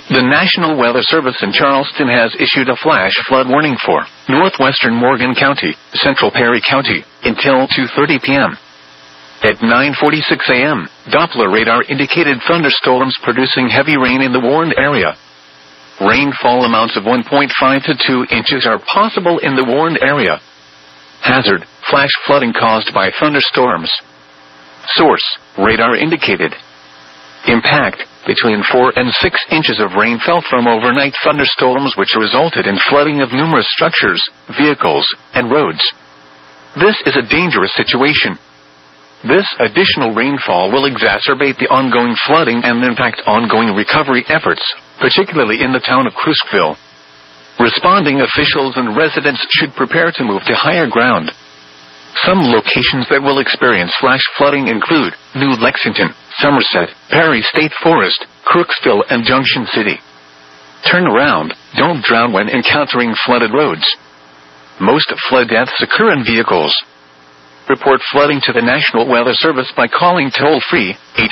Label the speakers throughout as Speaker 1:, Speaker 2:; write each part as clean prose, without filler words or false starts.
Speaker 1: The National Weather Service in Charleston has issued a flash flood warning for northwestern Morgan County, central Perry County, until 2:30 p.m. At 9:46 a.m., Doppler radar indicated thunderstorms producing heavy rain in the warned area. Rainfall amounts of 1.5 to 2 inches are possible in the warned area. Hazard, flash flooding caused by thunderstorms. Source, radar indicated. Impact, between 4 and 6 inches of rain fell from overnight thunderstorms which resulted in flooding of numerous structures, vehicles, and roads. This is a dangerous situation. This additional rainfall will exacerbate the ongoing flooding and impact ongoing recovery efforts, particularly in the town of Cruskville. Responding officials and residents should prepare to move to higher ground. Some locations that will experience flash flooding include New Lexington, Somerset, Perry State Forest, Crooksville, and Junction City. Turn around. Don't drown when encountering flooded roads. Most flood deaths occur in vehicles. Report flooding to the National Weather Service by calling toll-free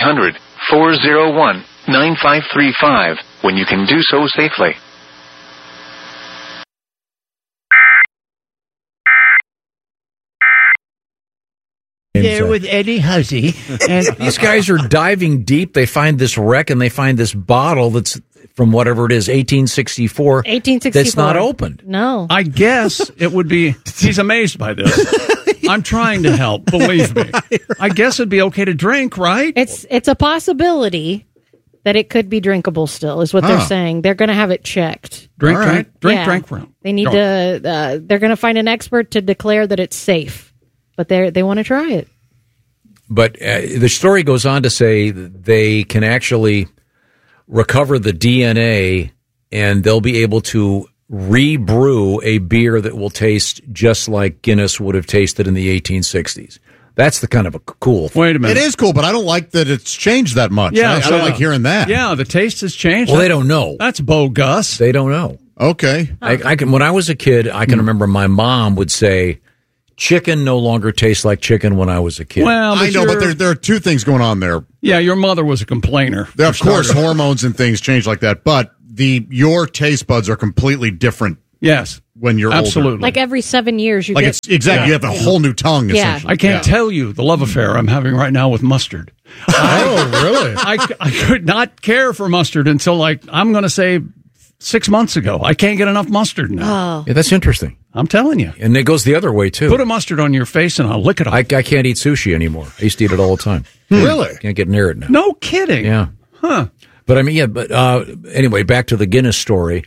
Speaker 1: 800-401-9535 when you can do so safely.
Speaker 2: There with Eddie Hussey.
Speaker 3: And these guys are diving deep. They find this wreck and they find this bottle that's from whatever it is, 1864.
Speaker 4: 1864.
Speaker 3: That's not opened.
Speaker 4: No.
Speaker 5: I guess it would be. He's amazed by this. I'm trying to help. Believe me. I guess it'd be okay to drink, right?
Speaker 4: It's a possibility that it could be drinkable still, is what they're saying. They're going to have it checked.
Speaker 5: Drink.
Speaker 4: They need to. They're going to find an expert to declare that it's safe, but they want to try it.
Speaker 3: But the story goes on to say that they can actually recover the DNA and they'll be able to rebrew a beer that will taste just like Guinness would have tasted in the 1860s. That's the kind of a cool thing.
Speaker 5: Wait a minute.
Speaker 6: It is cool, but I don't like that it's changed that much.
Speaker 5: Yeah,
Speaker 6: I don't like hearing that.
Speaker 5: Yeah, the taste has changed.
Speaker 3: Well, they don't know.
Speaker 5: That's bogus.
Speaker 3: They don't know.
Speaker 6: Okay.
Speaker 3: I can. When I was a kid, I can remember my mom would say, chicken no longer tastes like chicken when I was a kid.
Speaker 5: Well,
Speaker 6: I know, but there are two things going on there.
Speaker 5: Yeah, your mother was a complainer.
Speaker 6: Of course, hormones and things change like that, but your taste buds are completely different.
Speaker 5: Yes,
Speaker 6: when you're
Speaker 5: absolutely
Speaker 6: older.
Speaker 4: Like every 7 years, you get
Speaker 6: it's exactly. You have a whole new tongue.
Speaker 4: Yeah.
Speaker 6: Essentially.
Speaker 5: I can't tell you the love affair I'm having right now with mustard.
Speaker 6: Oh, really?
Speaker 5: I could not care for mustard until I'm going to say 6 months ago. I can't get enough mustard now.
Speaker 4: Oh.
Speaker 3: Yeah, that's interesting.
Speaker 5: I'm telling you.
Speaker 3: And it goes the other way, too.
Speaker 5: Put a mustard on your face and I'll lick it off.
Speaker 3: I can't eat sushi anymore. I used to eat it all the time.
Speaker 6: Really?
Speaker 3: Can't get near it now.
Speaker 5: No kidding.
Speaker 3: Yeah.
Speaker 5: Huh.
Speaker 3: But I mean, anyway, back to the Guinness story.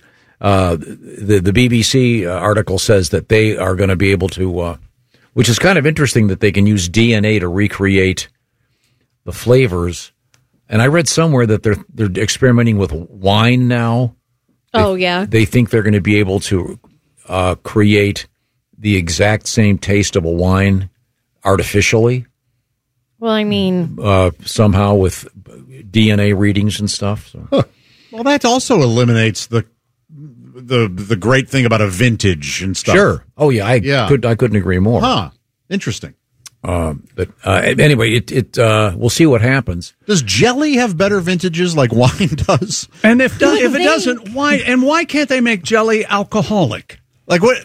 Speaker 3: The BBC article says that they are going to be able to, which is kind of interesting that they can use DNA to recreate the flavors. And I read somewhere that they're experimenting with wine now. They think they're going to be able to create the exact same taste of a wine artificially.
Speaker 4: Well, I mean,
Speaker 3: somehow with DNA readings and stuff. So.
Speaker 6: Huh. Well, that also eliminates the great thing about a vintage and stuff.
Speaker 3: Sure. Oh yeah, I couldn't agree more.
Speaker 6: Huh. Interesting.
Speaker 3: But anyway, we'll see what happens.
Speaker 6: Does jelly have better vintages like wine does?
Speaker 5: And if it doesn't, why can't they make jelly alcoholic?
Speaker 6: Like what?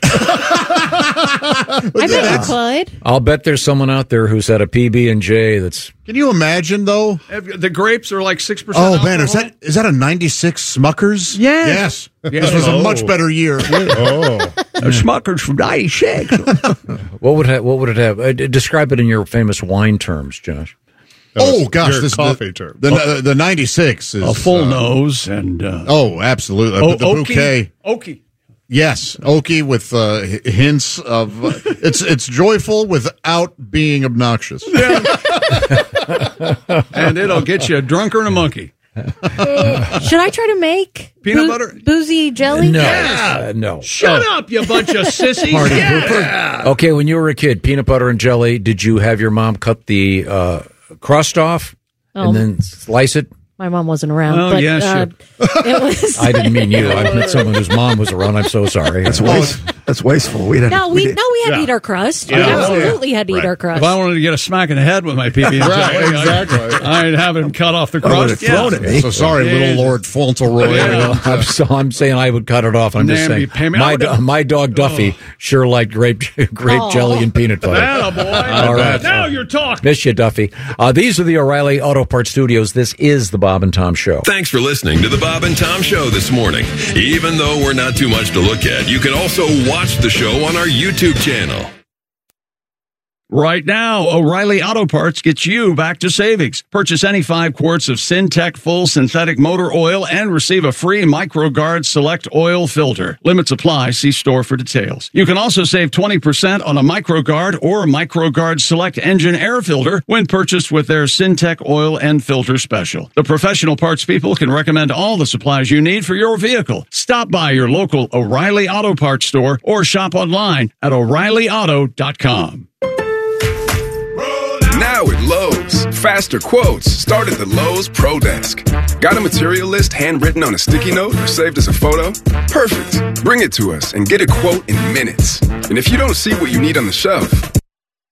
Speaker 4: I bet you could.
Speaker 3: I'll bet there's someone out there who's had a PB&J that's.
Speaker 6: Can you imagine though?
Speaker 5: The grapes are like 6%.
Speaker 6: Oh man, is that a '96 Smuckers?
Speaker 5: Yes.
Speaker 6: This was a much better year.
Speaker 5: Smuckers from '96.
Speaker 3: What would it have? Describe it in your famous wine terms, Josh.
Speaker 6: Oh gosh,
Speaker 7: this coffee term.
Speaker 6: The '96 is
Speaker 5: a full nose and
Speaker 6: absolutely the bouquet.
Speaker 5: Oaky.
Speaker 6: Yes, oaky with hints of it's joyful without being obnoxious.
Speaker 5: Yeah. And it'll get you drunker than a monkey.
Speaker 4: Should I try to make
Speaker 5: peanut butter
Speaker 4: boozy jelly?
Speaker 3: No,
Speaker 5: yes.
Speaker 3: No.
Speaker 5: Shut up, you bunch of sissies. Yeah.
Speaker 3: Okay, when you were a kid, peanut butter and jelly. Did you have your mom cut the crust off and then slice it?
Speaker 4: My mom wasn't around.
Speaker 5: Oh,
Speaker 4: but,
Speaker 5: yeah,
Speaker 4: it was.
Speaker 3: I didn't mean you. I meant someone whose mom was around. I'm so sorry.
Speaker 7: That's wasteful. We had
Speaker 4: to eat our crust. We absolutely had to eat our crust.
Speaker 5: If I wanted to get a smack in the head with my PB&J,
Speaker 6: exactly.
Speaker 5: I'd have him cut off the
Speaker 7: I would
Speaker 5: crust.
Speaker 7: have thrown it at me.
Speaker 6: So sorry, little Lord Fauntleroy.
Speaker 5: Yeah.
Speaker 3: I'm saying I would cut it off. I'm just saying my dog Duffy sure liked grape jelly and peanut butter.
Speaker 5: Attaboy.
Speaker 3: All right.
Speaker 5: Now you're talking.
Speaker 3: Miss you, Duffy. These are the O'Reilly Auto Parts Studios. This is the Bob and Tom Show.
Speaker 8: Thanks for listening to the Bob and Tom Show this morning. Even though we're not too much to look at, you can also watch the show on our YouTube channel.
Speaker 5: Right now, O'Reilly Auto Parts gets you back to savings. Purchase any 5 quarts of Syntec full synthetic motor oil and receive a free MicroGuard Select oil filter. Limits apply. See store for details. You can also save 20% on a MicroGuard or MicroGuard Select engine air filter when purchased with their Syntec oil and filter special. The professional parts people can recommend all the supplies you need for your vehicle. Stop by your local O'Reilly Auto Parts store or shop online at O'ReillyAuto.com.
Speaker 9: Now at Lowe's, faster quotes start at the Lowe's Pro Desk. Got a material list handwritten on a sticky note or saved as a photo? Perfect. Bring it to us and get a quote in minutes. And if you don't see what you need on the shelf,